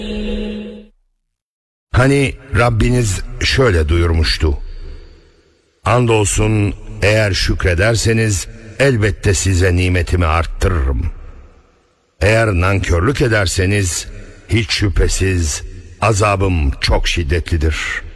Hani Rabbiniz şöyle buyurmuştu: andolsun eğer şükrederseniz elbette size nimetimi arttırırım. Eğer nankörlük ederseniz hiç şüphesiz azabım çok şiddetlidir.